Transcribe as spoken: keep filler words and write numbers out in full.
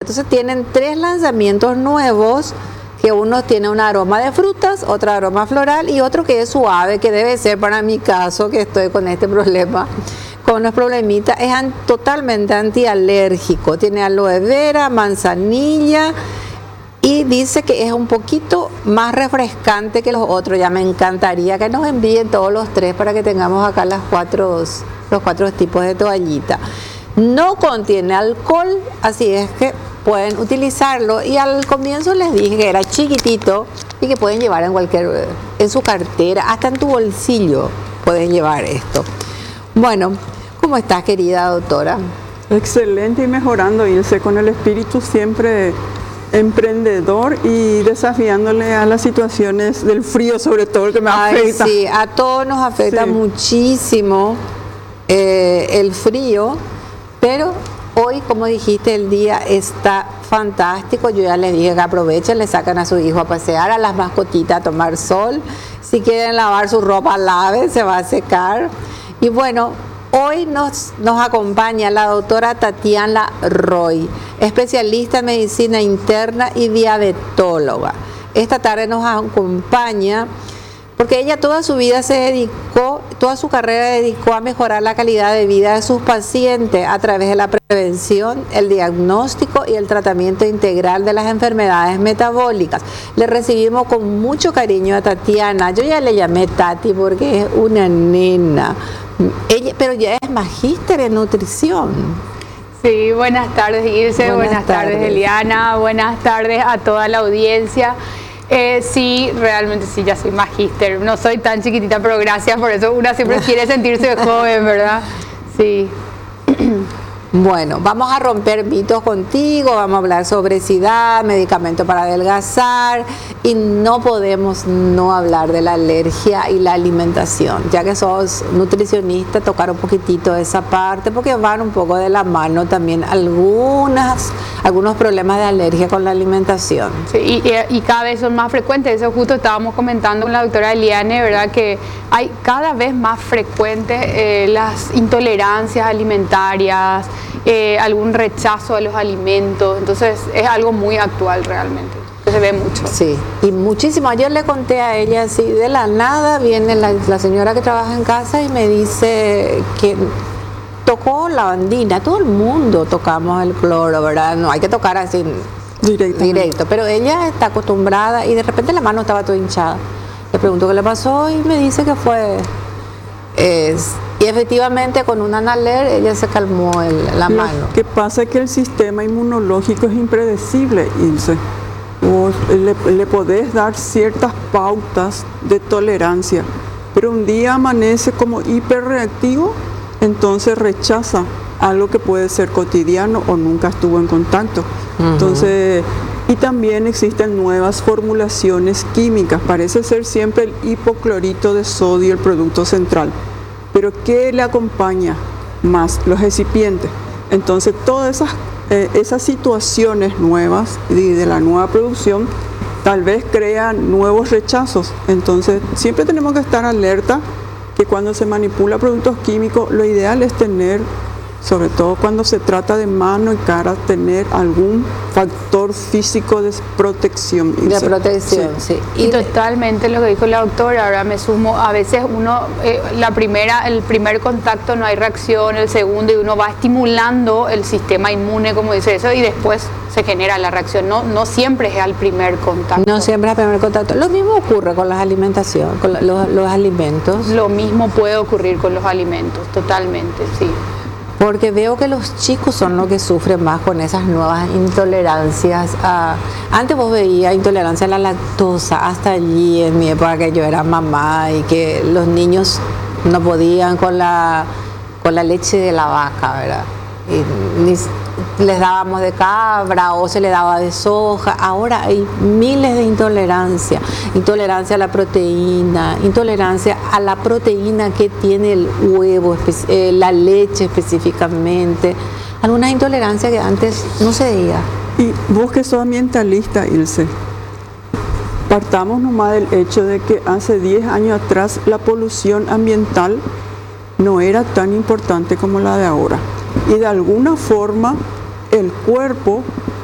Entonces tienen tres lanzamientos nuevos, que uno tiene un aroma de frutas, otro aroma floral y otro que es suave, que debe ser para mi caso, que estoy con este problema, con unos problemitas. Es an- totalmente antialérgico, tiene aloe vera, manzanilla y dice que es un poquito más refrescante que los otros. Ya me encantaría que nos envíen todos los tres para que tengamos acá las cuatro, los cuatro tipos de toallita. No contiene alcohol, así es que pueden utilizarlo, y al comienzo les dije que era chiquitito y que pueden llevar en cualquier, en su cartera, hasta en tu bolsillo pueden llevar esto. Bueno, ¿cómo estás, querida doctora? Excelente y mejorando, Ilse, con el espíritu siempre emprendedor y desafiándole a las situaciones del frío, sobre todo el que me Ay, afecta. sí, a todos nos afecta Sí. muchísimo eh, el frío, pero hoy, como dijiste, el día está fantástico. Yo ya les dije que aprovechen, le sacan a su hijo a pasear, a las mascotitas a tomar sol. Si quieren lavar su ropa, laven, se va a secar. Y bueno, hoy nos, nos acompaña la doctora Tatiana Roy, especialista en medicina interna y diabetóloga. Esta tarde nos acompaña porque ella toda su vida se dedicó, toda su carrera dedicó a mejorar la calidad de vida de sus pacientes a través de la prevención, el diagnóstico y el tratamiento integral de las enfermedades metabólicas. Le recibimos con mucho cariño a Tatiana. Yo ya le llamé Tati porque es una nena, ella, pero ya es magíster en nutrición. Sí, buenas tardes, Ilse, buenas, buenas tardes, tardes, Eliana, buenas tardes a toda la audiencia. Eh, sí, realmente sí, ya soy magíster, no soy tan chiquitita, pero gracias por eso, una siempre quiere sentirse joven, ¿verdad? Sí. Bueno, vamos a romper mitos contigo, vamos a hablar sobre obesidad, medicamento para adelgazar, y no podemos no hablar de la alergia y la alimentación, ya que sos nutricionista, tocar un poquitito esa parte, porque van un poco de la mano también algunas, algunos problemas de alergia con la alimentación. Sí, y, y cada vez son más frecuentes, eso justo estábamos comentando con la doctora Eliane, ¿verdad? Que hay cada vez más frecuentes eh, las intolerancias alimentarias, Eh, algún rechazo a los alimentos, entonces es algo muy actual realmente, que se ve mucho. Sí, y muchísimo. Ayer le conté a ella, así de la nada viene la, la señora que trabaja en casa y me dice que tocó la bandina. Todo el mundo tocamos el cloro, ¿verdad? No hay que tocar así directo, pero ella está acostumbrada y de repente la mano estaba toda hinchada. Le pregunto qué le pasó y me dice que fue... Es, y efectivamente con un Analer ella se calmó el, la Lo mano. Lo que pasa es que el sistema inmunológico es impredecible, Ilse. Vos le, le podés dar ciertas pautas de tolerancia, pero un día amanece como hiperreactivo, entonces rechaza algo que puede ser cotidiano o nunca estuvo en contacto. Uh-huh. Entonces, y también existen nuevas formulaciones químicas, parece ser siempre el hipoclorito de sodio el producto central, pero ¿qué le acompaña más? Los excipientes. Entonces todas esas, eh, esas situaciones nuevas y de la nueva producción tal vez crean nuevos rechazos, entonces siempre tenemos que estar alerta que cuando se manipula productos químicos lo ideal es tener, sobre todo cuando se trata de mano y cara, tener algún factor físico de protección. De protección, sí. sí. Y, y totalmente lo que dijo la doctora, ahora me sumo, a veces uno, eh, la primera, el primer contacto no hay reacción, el segundo, y uno va estimulando el sistema inmune, como dice eso, y después se genera la reacción. No, no siempre es al primer contacto. No siempre es al primer contacto. Lo mismo ocurre con las alimentaciones, con los, los alimentos. Lo mismo puede ocurrir con los alimentos, totalmente, sí. Porque veo que los chicos son los que sufren más con esas nuevas intolerancias. A, antes vos veías intolerancia a la lactosa, hasta allí en mi época que yo era mamá y que los niños no podían con la, con la leche de la vaca, ¿verdad? Y ni, les dábamos de cabra o se le daba de soja. Ahora hay miles de intolerancias. Intolerancia a la proteína, intolerancia a la proteína que tiene el huevo, eh, la leche específicamente. Algunas intolerancias que antes no se veía. Y vos que sos ambientalista, Ilse, partamos nomás del hecho de que hace diez años atrás la polución ambiental no era tan importante como la de ahora. Y de alguna forma el cuerpo